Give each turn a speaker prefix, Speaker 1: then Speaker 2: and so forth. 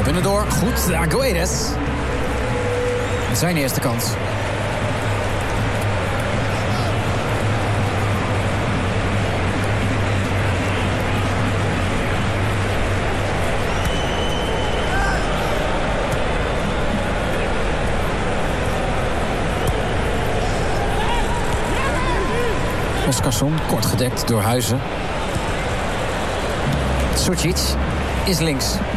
Speaker 1: Binnendoor, goed. Ja, Guedes. Zijn eerste kans. Oscarsson, kort gedekt door Huizen. Sucic is links.